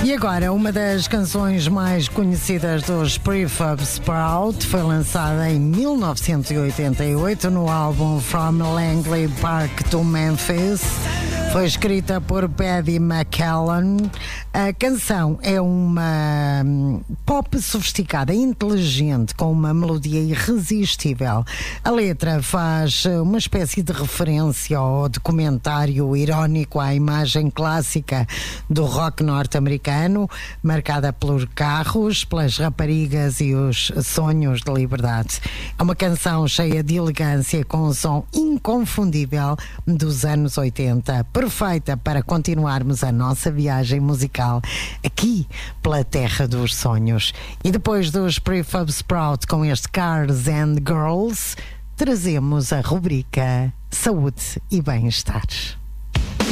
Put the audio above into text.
E agora, uma das canções mais conhecidas dos Prefab Sprout foi lançada em 1988 no álbum From Langley Park to Memphis. Foi escrita por Paddy McAllen. A canção é uma pop sofisticada, inteligente, com uma melodia irresistível. A letra faz uma espécie de referência ao documentário irónico à imagem clássica do rock norte-americano, marcada por carros, pelas raparigas e os sonhos de liberdade. É uma canção cheia de elegância, com um som inconfundível dos anos 80, perfeita para continuarmos a nossa viagem musical aqui pela terra dos sonhos. E depois dos Prefab Sprout com este Cars and Girls, trazemos a rubrica Saúde e Bem-Estar.